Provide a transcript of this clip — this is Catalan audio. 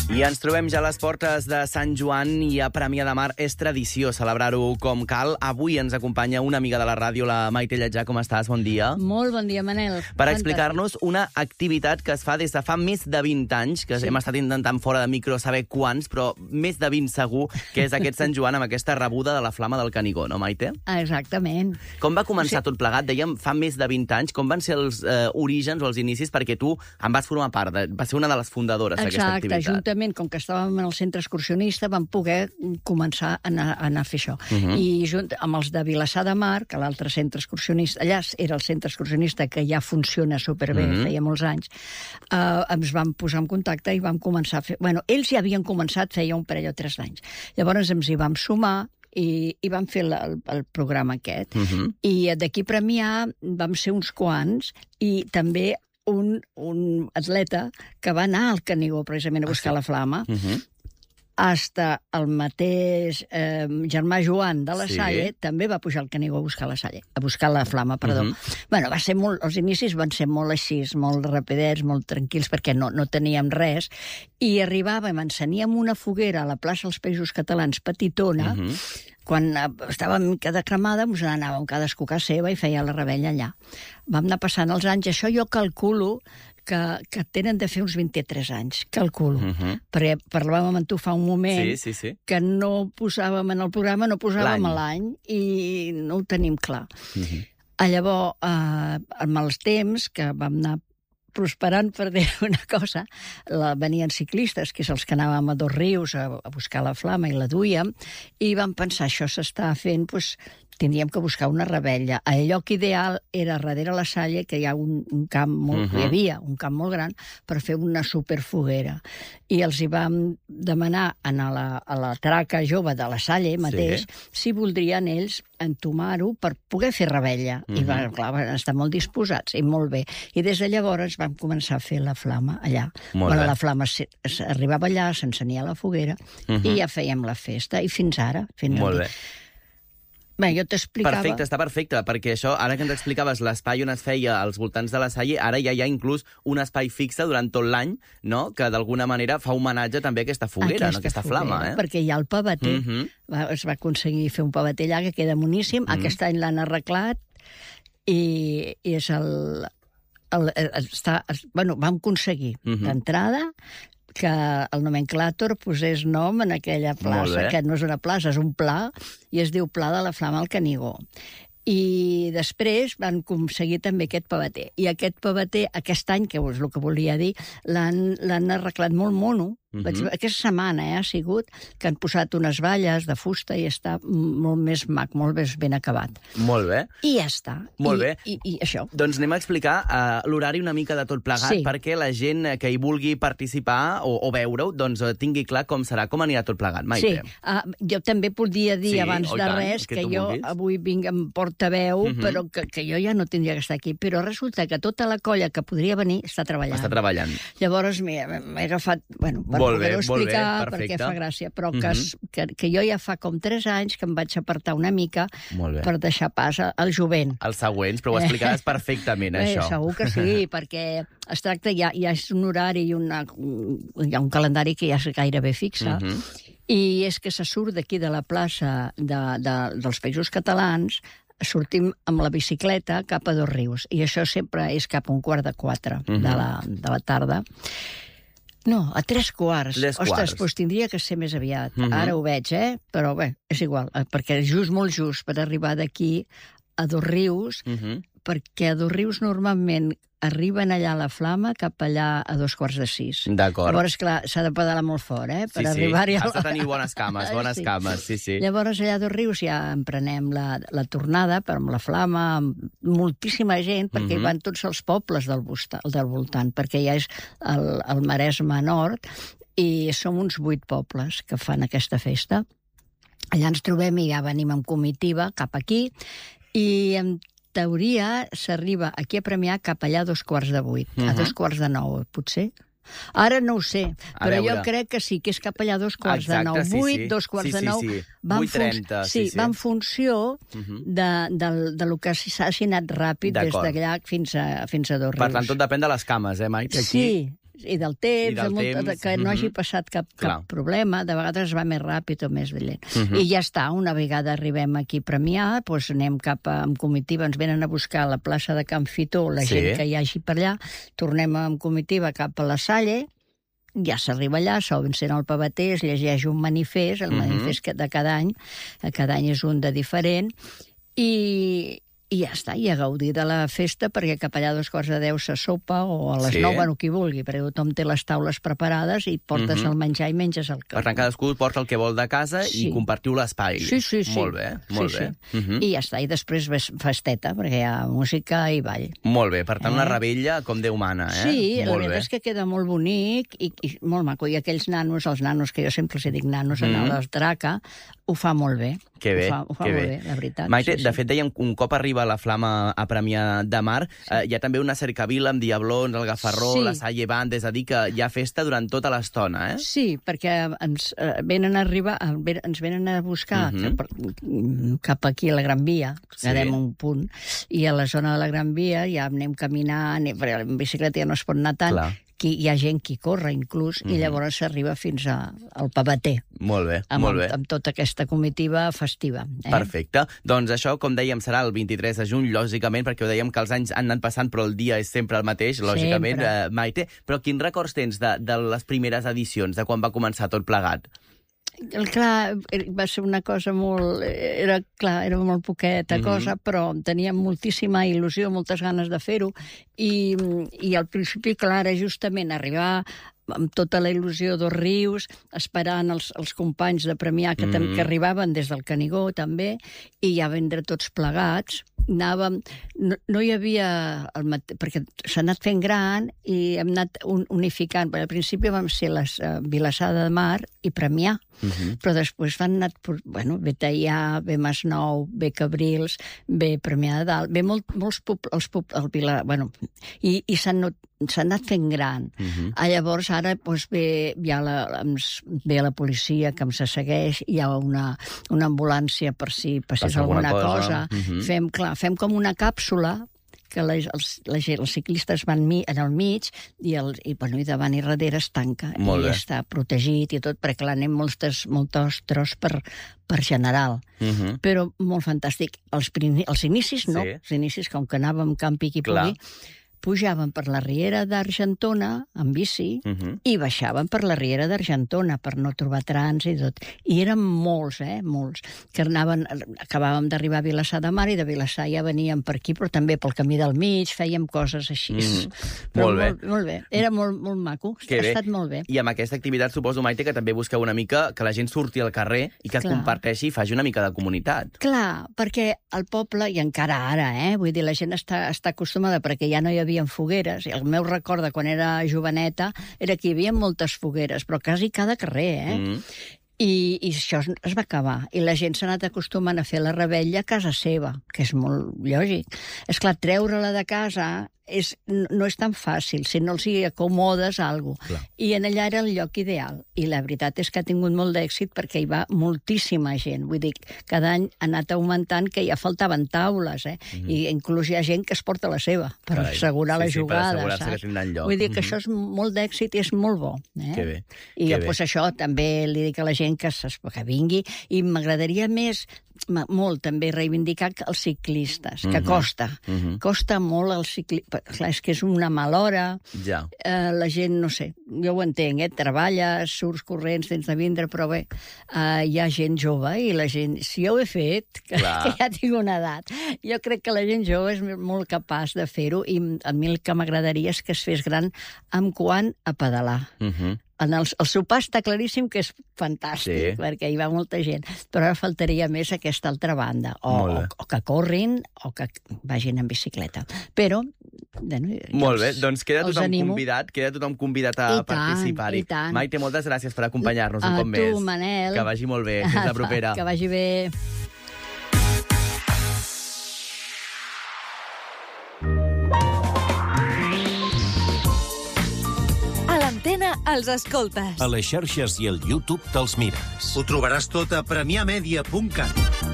I ens trobem ja a les portes de Sant Joan i a Premià de Mar és tradició celebrar-ho com cal. Avui ens acompanya una amiga de la ràdio, la Maite Lletjà. Com estàs? Bon dia. Molt bon dia, Manel. Per explicar-nos una activitat que es fa des de fa més de 20 anys, que hem estat intentant fora de micro saber quants, però més de 20 segur, que és aquest Sant Joan amb aquesta rebuda de la Flama del Canigó, no, Maite? Exactament. Com va començar tot plegat? Dèiem, fa més de 20 anys. Com van ser els orígens o els inicis? Perquè tu en vas formar part, vas ser una de les fundadores d'aquesta activitat. Exacte, juntament, com que estàvem en el centre excursionista, vam poder començar a anar a fer això. I junt amb els de Vilassar de Mar, que l'altre centre excursionista, allà era el centre excursionista que ja funciona superbé, feia molts anys, ens vam posar en contacte i vam començar a fer... Bueno, ells ja havien començat feia un parell o 3 anys. Llavors ens hi vam sumar i vam fer el programa aquest. I d'aquí a Premià vam ser uns quants i també un atleta que va anar al Canigó precisament a buscar la Flama, hasta el mateix germà Joan de la Salle també va pujar al Canigó a buscar la Flama, perdó. Bueno, els inicis van ser molt així, molt rapidets, molt tranquils, perquè no teníem res, i arribàvem, enceníem una foguera a la plaça dels Països Catalans petitona, quan estava una mica de cremada, ens anàvem cadascú a casa seva i feia la rebella allà. Vam anar passant els anys, això jo calculo que tenen de fer uns 23 anys, calculo. Perquè parlàvem amb tu fa un moment que no posàvem en el programa, no posàvem l'any i no ho tenim clar. Llavors, amb els temps que vam anar prosperant, per dir una cosa, venien ciclistes, que és els que anàvem a Dosrius a buscar la Flama i la duíem, i vam pensar, això s'està fent, doncs tindríem que buscar una rebella. El lloc ideal era darrere la Salle, que hi ha un camp molt... Hi havia un camp molt gran per fer una superfoguera. I els hi vam demanar a la traca jove de la Salle mateix si voldrien ells entomar-ho per poder fer rebella. I clar, van estar molt disposats i molt bé. I des de llavors vam començar a fer la Flama allà. La Flama arribava allà, s'encenia la foguera i ja fèiem la festa. I fins ara. Molt bé. Bé, jo t'explicava... Perfecte, està perfecte, perquè això, ara que ens explicaves l'espai on es feia als voltants de la Salle, ara ja hi ha inclús un espai fixe durant tot l'any, no?, que d'alguna manera fa homenatge també a aquesta foguera, aquesta flama, perquè hi ha el pavater. Es va aconseguir fer un pavater allà que queda moníssim. Aquest any l'han arreglat i és vam aconseguir d'entrada que el nomenclàtor posés nom en aquella plaça, que no és una plaça, és un pla, i es diu Pla de la Flama al Canigó. I després van aconseguir també aquest pavater. I aquest pavater, aquest any, que és el que volia dir, l'han arreglat molt mono. Aquesta setmana ha sigut que han posat unes valles de fusta i està molt més mac, molt més ben acabat. Molt bé. I ja està. Molt bé. I això. Doncs anem a explicar l'horari una mica de tot plegat, perquè la gent que hi vulgui participar o veure-ho, doncs tingui clar com serà, com anirà tot plegat. Maite. Jo també podria dir abans de res que jo avui vinc amb portaveu, però que jo ja no tindria que estar aquí. Però resulta que tota la colla que podria venir està treballant. Està treballant. Llavors m'he agafat... Per poder-ho explicar, perquè fa gràcia, però que jo ja fa com 3 anys que em vaig apartar una mica per deixar pas al jovent. Els següents, però ho explicaràs perfectament, això. Segur que sí, perquè es tracta, ja és un horari i hi ha un calendari que ja és gairebé fixe, i és que se surt d'aquí de la plaça dels Països Catalans, sortim amb la bicicleta cap a Dosrius, i això sempre és cap a 3:15 de la tarda. No, a 3:15. Ostres, doncs tindria que ser més aviat. Ara ho veig, però bé, és igual, perquè és molt just per arribar d'aquí a Dosrius, perquè a Dosrius normalment arriben allà a la Flama cap allà a 5:15. D'acord. Llavors, clar, s'ha de pedalar molt fort, per arribar-hi. Has de tenir bones cames, sí. Llavors, allà a Dosrius ja emprenem la tornada amb la Flama, amb moltíssima gent, perquè hi van tots els pobles del voltant, perquè ja és el Maresme Nord, i som uns 8 pobles que fan aquesta festa. Allà ens trobem i ja venim en comitiva cap aquí, i en teoria s'arriba aquí a Premià cap allà a 7:15, a 8:15, potser. Ara no ho sé, però jo crec que sí, que és cap allà a 8:15, 8:15, va en funció del que s'ha anat ràpid des d'allà fins a Dosrius. Per tant, tot depèn de les cames, Maite? Sí, I del temps, que no hagi passat cap problema. De vegades va més ràpid o més lent. I ja està, una vegada arribem aquí a Premià, doncs anem cap amb comitiva, ens venen a buscar a la plaça de Can Fitó, la gent que hi hagi per allà, tornem amb comitiva cap a la Salle, ja s'arriba allà, s'obre el pavater, es llegeix un manifest, el manifest de cada any és un de diferent, i ja està, i a gaudir de la festa, perquè cap allà a 2:45 se sopa, o a les 9, bueno, qui vulgui, perquè tothom té les taules preparades i portes el menjar i menges el que... Per tant, cadascú porta el que vol de casa i compartiu l'espai. Sí. Molt bé, molt bé. I ja està, i després festeta, perquè hi ha música i ball. Molt bé, per tant, una rebella com Déu mana, eh? Sí, la veritat és que queda molt bonic i molt maco. I aquells nanos, els nanos, que jo sempre els dic nanos, a les Draca, ho fa molt bé. Que bé, ho fa molt bé, la veritat. Maite, de fet, dèiem, un cop arriba la Flama a Premià de Mar, hi ha també una cercavila amb diablons, el Gafarró, la Salle Band, és a dir, que hi ha festa durant tota l'estona, eh? Sí, perquè ens venen a buscar cap aquí a la Gran Via, quedem un punt, i a la zona de la Gran Via ja anem caminant, perquè en bicicleta ja no es pot anar tant, hi ha gent que corre, inclús, i llavors s'arriba fins al pavater. Molt bé, molt bé. Amb tota aquesta comitiva festiva. Perfecte. Doncs això, com dèiem, serà el 23 de juny, lògicament, perquè ho dèiem que els anys han anat passant, però el dia és sempre el mateix, lògicament, Maite. Però quins records tens de les primeres edicions, de quan va començar tot plegat? Clar, va ser una cosa molt... Era molt poqueta cosa, però tenia moltíssima il·lusió, moltes ganes de fer-ho, i al principi, clar, era justament arribar amb tota la il·lusió dos Rius, esperant els companys de Premià que arribaven des del Canigó, també, i ja vendre tots plegats. Anàvem... No hi havia... perquè s'ha anat fent gran i hem anat unificant. Al principi vam ser les Vilassar de Mar i Premià, però després van anar... Bueno, ve Teià, ve Masnou, ve Cabrils, ve Premià de Dalt, ve molts pobles... I s'han anat fent gran. Llavors, ara ve la policia que em segueix, hi ha una ambulància per si passés alguna cosa. Fem com una càpsula que els ciclistes van en el mig i davant i darrere es tanca i està protegit i tot, perquè clar, anem molts tros per general. Però molt fantàstic. Els inicis no, els inicis com que anàvem campi qui pugui, pujaven per la Riera d'Argentona amb bici i baixaven per la Riera d'Argentona per no trobar trànsit i tot. I eren molts, molts, que acabàvem d'arribar a Vilassar de Mar i de Vilassar ja veníem per aquí, però també pel camí del mig, fèiem coses així. Molt bé. Molt bé. Era molt maco, ha estat molt bé. I amb aquesta activitat suposo, Maite, que també busqueu una mica que la gent surti al carrer i que comparteixi i faci una mica de comunitat. Clar, perquè el poble, i encara ara, vull dir, la gent està acostumada perquè ja no hi havia fogueres, i el meu record de quan era joveneta era que hi havia moltes fogueres, però quasi cada carrer, I això es va acabar. I la gent s'ha anat acostumant a fer la revetlla a casa seva, que és molt lògic. És clar, treure-la de casa no és tan fàcil, si no els hi acomodes alguna cosa. I en allà era el lloc ideal. I la veritat és que ha tingut molt d'èxit perquè hi va moltíssima gent. Vull dir, cada any ha anat augmentant que ja faltaven taules, I inclús hi ha gent que es porta la seva per assegurar la jugada, saps? Vull dir que això és molt d'èxit i és molt bo. Que bé. I doncs això també li dic a la gent que vingui, i m'agradaria molt també reivindicar els ciclistes, que costa molt el ciclisme. Clar, és que és una mala hora, la gent, no sé, jo ho entenc, treballes, surts corrents, tens de vindre, però bé, hi ha gent jove i la gent, si jo ho he fet, que ja tinc una edat, jo crec que la gent jove és molt capaç de fer-ho, i a mi el que m'agradaria és que es fes gran en quant a pedalar. El sopar està claríssim que és fantàstic, perquè hi va molta gent, però ara faltaria més aquesta altra banda, o que corrin o que vagin en bicicleta. Però... Molt bé, doncs queda tothom convidat a participar-hi. Maite, moltes gràcies per acompanyar-nos un cop més. A tu, Manel. Que vagi molt bé, fins la propera. Que vagi bé. Els escoltes. A les xarxes i al YouTube te'ls mires. Ho trobaràs tot a premiamedia.cat.